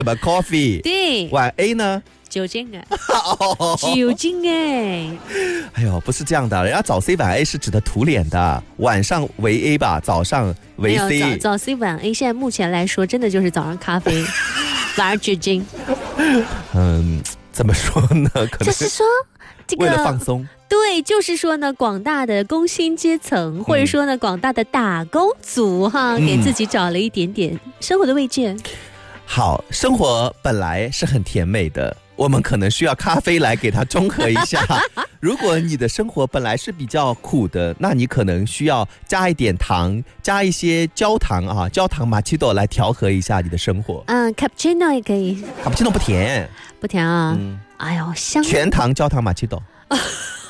么 coffee？ 对， 晚 A 呢？ 酒精啊，酒精哎， 哎呦，不是这样的，人家早 C 晚 A 是指的涂脸的，晚上为 A 吧，早上为 C。 没有早 C 晚 A， 现在目前来说，真的就是早上咖啡，晚上酒精。 怎么说呢？可能就是说，这个为了放松。 对，就是说呢，广大的工薪阶层，或者说呢，广大的打工族哈，给自己找了一点点生活的慰藉。 好，生活本来是很甜美的，我们可能需要咖啡来给它中和一下。如果你的生活本来是比较苦的，那你可能需要加一点糖，加一些焦糖啊，焦糖玛奇朵来调和一下你的生活。 cappuccino 也可以。 卡布奇诺不甜， 不甜啊。哎呦，香。 全糖焦糖玛奇朵。